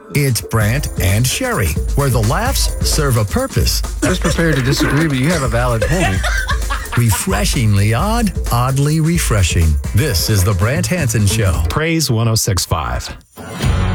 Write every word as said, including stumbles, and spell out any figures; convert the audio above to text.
It's Brant and Sherry, where the laughs serve a purpose. I was prepared to disagree, but you have a valid point. Refreshingly odd, oddly refreshing. This is the Brant Hansen Show. Praise one oh six point five.